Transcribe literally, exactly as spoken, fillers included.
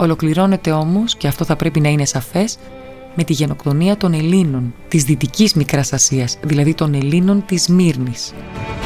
Ολοκληρώνεται όμως, και αυτό θα πρέπει να είναι σαφές, με τη γενοκτονία των Ελλήνων της Δυτικής Μικράς Ασίας, δηλαδή των Ελλήνων της Σμύρνης.